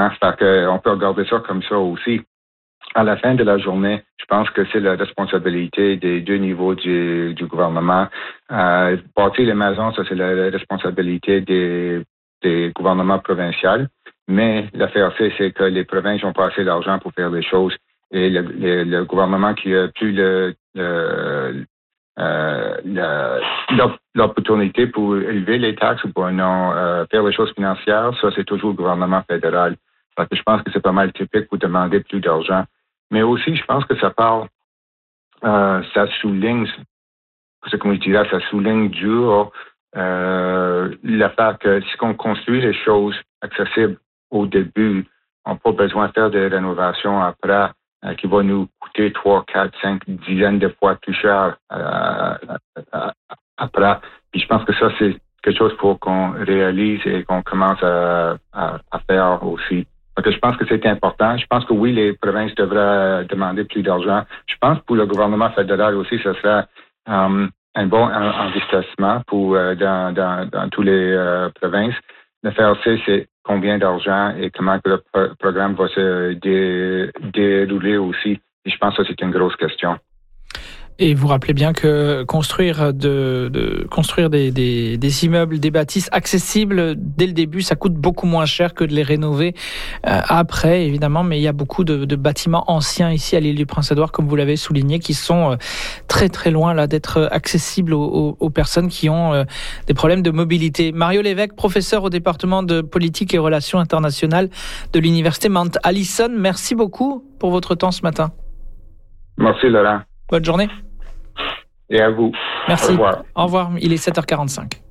Fait que on peut regarder ça comme ça aussi. À la fin de la journée, je pense que c'est la responsabilité des deux niveaux du gouvernement. Bâtir les maisons, ça c'est la responsabilité des gouvernements provinciaux. Mais l'affaire c'est que les provinces n'ont pas assez d'argent pour faire des choses. Et le gouvernement qui a plus l'opportunité pour élever les taxes ou pour faire les choses financières, ça c'est toujours le gouvernement fédéral. Parce que je pense que c'est pas mal typique pour demander plus d'argent. Mais aussi, je pense que ça souligne, ce qu'on dit là, ça souligne dur le fait que si on construit les choses accessibles au début, on n'a pas besoin de faire des rénovations après qui vont nous coûter 3, 4, 5 dizaines de fois plus cher après. Puis je pense que ça, c'est quelque chose pour qu'on réalise et qu'on commence à faire aussi. Donc, je pense que c'est important. Je pense que oui, les provinces devraient demander plus d'argent. Je pense que pour le gouvernement fédéral aussi, ce serait un bon investissement pour dans tous les provinces. L'affaire, c'est combien d'argent et comment que le programme va se dérouler aussi. Et je pense que c'est une grosse question. Et vous rappelez bien que construire des immeubles, des bâtisses accessibles dès le début, ça coûte beaucoup moins cher que de les rénover après, évidemment. Mais il y a beaucoup de bâtiments anciens ici à l'île du Prince-Édouard, comme vous l'avez souligné, qui sont très très loin là d'être accessibles aux personnes qui ont des problèmes de mobilité. Mario Lévesque, professeur au département de politique et relations internationales de l'université Mount Allison. Merci beaucoup pour votre temps ce matin. Merci Laurent. Bonne journée. Et à vous. Merci. Au revoir. Au revoir. Il est 7h45.